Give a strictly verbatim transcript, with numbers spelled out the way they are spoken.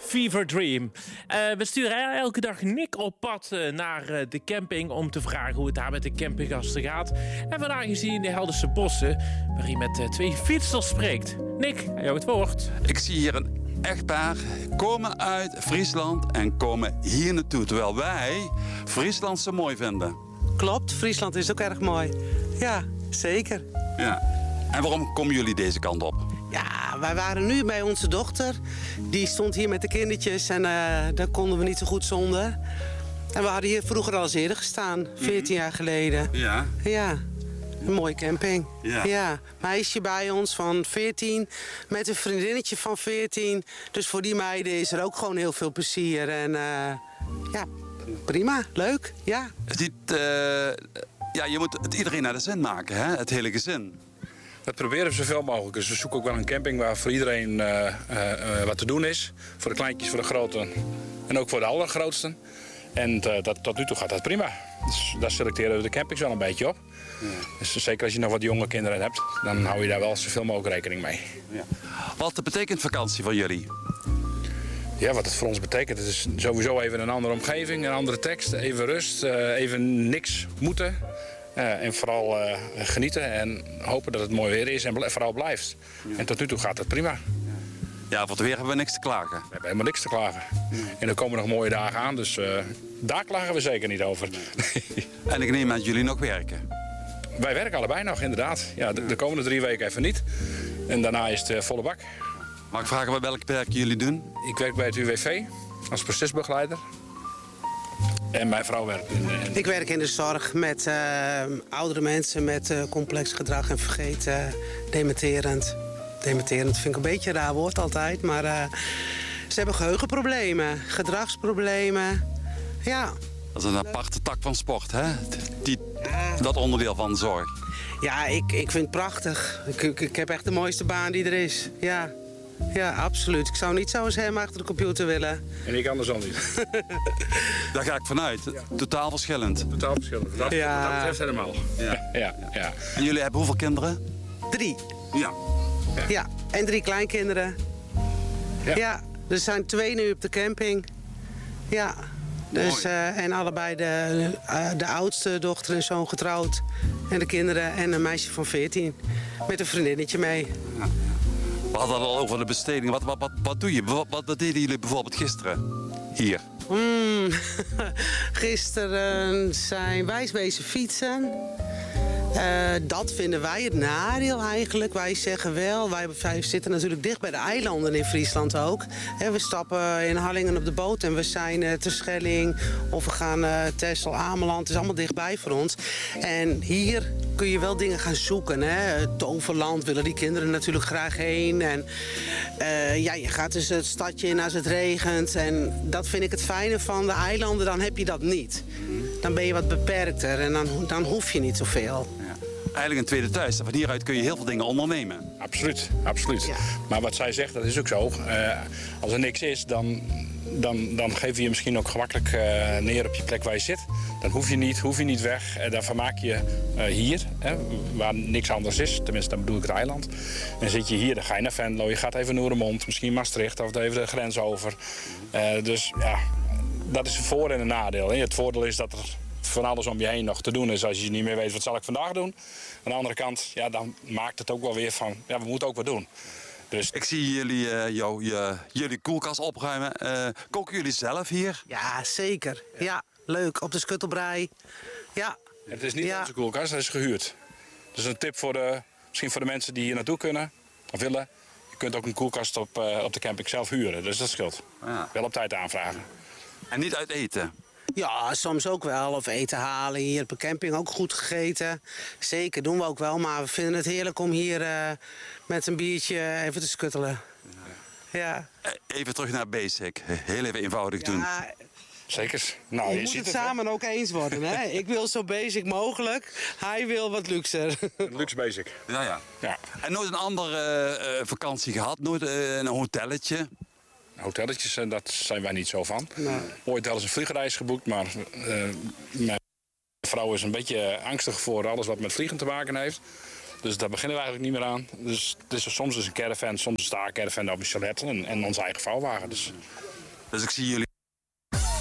Fever Dream. Uh, we sturen elke dag Nick op pad uh, naar uh, de camping om te vragen hoe het daar met de campinggasten gaat. En vandaag is hij in de Helderse bossen, waar hij met uh, twee fietsers spreekt. Nick, aan jou het woord. Ik zie hier een echtpaar komen uit Friesland en komen hier naartoe. Terwijl wij Friesland zo mooi vinden. Klopt, Friesland is ook erg mooi. Ja, zeker. Ja. En waarom komen jullie deze kant op? Ja, wij waren nu bij onze dochter. Die stond hier met de kindertjes en uh, daar konden we niet zo goed zonder. En we hadden hier vroeger al eens eerder gestaan, veertien jaar geleden. Ja. Ja, een mooie camping. Ja. Ja, meisje bij ons van veertien met een vriendinnetje van veertien. Dus voor die meiden is er ook gewoon heel veel plezier. En uh, ja, prima, leuk, ja. Het is niet, uh, ja, je moet het iedereen naar de zin maken, hè? Het hele gezin. Dat proberen we zoveel mogelijk. Dus we zoeken ook wel een camping waar voor iedereen uh, uh, uh, wat te doen is. Voor de kleintjes, voor de groten en ook voor de allergrootsten. En uh, dat, tot nu toe gaat dat prima. Dus daar selecteren we de campings wel een beetje op. Ja. Dus zeker als je nog wat jonge kinderen hebt, dan hou je daar wel zoveel mogelijk rekening mee. Ja. Wat betekent vakantie voor jullie? Ja, wat het voor ons betekent, het is sowieso even een andere omgeving, een andere tekst. Even rust, uh, even niks moeten. Uh, en vooral uh, genieten en hopen dat het mooi weer is en bl- vooral blijft. Ja. En tot nu toe gaat het prima. Ja, voor het weer hebben we niks te klagen. We hebben helemaal niks te klagen. Ja. En er komen nog mooie dagen aan, dus uh, daar klagen we zeker niet over. Nee. En ik neem aan dat jullie nog werken? Wij werken allebei nog, inderdaad. Ja, de, de komende drie weken even niet. En daarna is het uh, volle bak. Mag ik vragen bij welk werk jullie doen? Ik werk bij het U W V als procesbegeleider. En mijn vrouw werkt in, in... Ik werk in de zorg met uh, oudere mensen met uh, complex gedrag en vergeet uh, dementerend. Dementerend vind ik een beetje een raar woord altijd, maar uh, ze hebben geheugenproblemen, gedragsproblemen. Ja. Dat is een aparte tak van sport, hè? Die, dat onderdeel van zorg. Ja, ik, ik vind het prachtig. Ik, ik, ik heb echt de mooiste baan die er is. Ja. Ja, absoluut. Ik zou niet zo eens hem achter de computer willen. En ik andersom niet. Daar ga ik vanuit. Ja. Totaal verschillend. Totaal verschillend. Dat, ja. dat betreft helemaal. Ja. Ja, ja. En jullie hebben hoeveel kinderen? Drie. Ja. Ja, ja. En drie kleinkinderen. Ja. Ja. Er zijn twee nu op de camping. Ja. Dus, uh, en allebei de, uh, de oudste dochter en zoon getrouwd. En de kinderen en een meisje van veertien. Met een vriendinnetje mee. Ja. We hadden het al over de besteding. Wat, wat, wat, wat doe je? Wat, wat deden jullie bijvoorbeeld gisteren hier? Mm, gisteren zijn wij wezen fietsen. Uh, dat vinden wij het nadeel eigenlijk. Wij zeggen wel, wij, wij zitten natuurlijk dicht bij de eilanden in Friesland ook. He, we stappen in Harlingen op de boot en we zijn uh, ter Schelling of we gaan uh, Texel, Ameland. Het is allemaal dichtbij voor ons. En hier kun je wel dingen gaan zoeken. Hè? Toverland willen die kinderen natuurlijk graag heen. En uh, ja, je gaat dus het stadje in als het regent. En dat vind ik het fijne van de eilanden, dan heb je dat niet. Dan ben je wat beperkter en dan, dan hoef je niet zoveel. Ja. Eigenlijk een tweede thuis. Van hieruit kun je heel veel dingen ondernemen. Absoluut, absoluut. Ja. Maar wat zij zegt, dat is ook zo. Uh, als er niks is, dan, dan, dan geef je je misschien ook gemakkelijk uh, neer op je plek waar je zit. Dan hoef je niet, hoef je niet weg. Uh, dan vermaak je uh, hier, hè, waar niks anders is. Tenminste, dan bedoel ik het eiland. Dan zit je hier, dan ga je naar Venlo. Je gaat even naar Noordermond, misschien Maastricht of even de grens over. Uh, dus ja, dat is een voor- en een nadeel. Hè. Het voordeel is dat er van alles om je heen nog te doen is als je niet meer weet wat zal ik vandaag doen. Aan de andere kant, ja, dan maakt het ook wel weer van, ja, we moeten ook wat doen. Dus ik zie jullie uh, jou, je, jullie koelkast opruimen. Uh, koken jullie zelf hier? Ja, zeker. Ja, ja, leuk. Op de Schuttelbrei. Ja. Het is niet ja. onze koelkast, dat is gehuurd. Dus een tip voor de, misschien voor de mensen die hier naartoe kunnen of willen. Je kunt ook een koelkast op, uh, op de camping zelf huren, dus dat scheelt. Ja. Wel op tijd aanvragen. En niet uit eten? Ja, soms ook wel. Of eten halen. Hier op de camping ook goed gegeten. Zeker, doen we ook wel. Maar we vinden het heerlijk om hier uh, met een biertje even te skuttelen. Ja. Ja. Even terug naar basic. Heel even eenvoudig ja, doen. Zeker. Nou, je, je moet ziet het het samen ook eens worden. Hè? Ik wil zo basic mogelijk. Hij wil wat luxer. Luxe basic. Ja, ja. Ja. En nooit een andere uh, vakantie gehad? Nooit uh, een hotelletje? Hotelletjes, dat zijn wij niet zo van. Nee. Ooit wel eens een vliegreis geboekt, maar uh, mijn vrouw is een beetje angstig voor alles wat met vliegen te maken heeft. Dus daar beginnen we eigenlijk niet meer aan. Dus het is soms is een caravan, soms een staarcaravan op een chalet en, en onze eigen vouwwagen. Dus Dus ik zie jullie